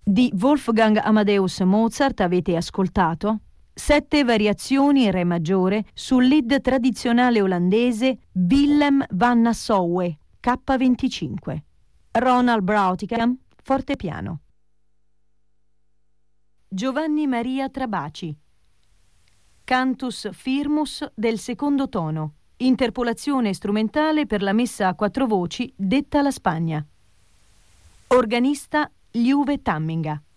Di Wolfgang Amadeus Mozart avete ascoltato 7 variazioni in re maggiore sul lead tradizionale olandese Willem van Nassauwe, K25. Ronald Brautigam, fortepiano. Giovanni Maria Trabaci, Cantus Firmus del secondo tono, interpolazione strumentale per la messa a 4 voci detta la Spagna. Organista Liuve Tamminga.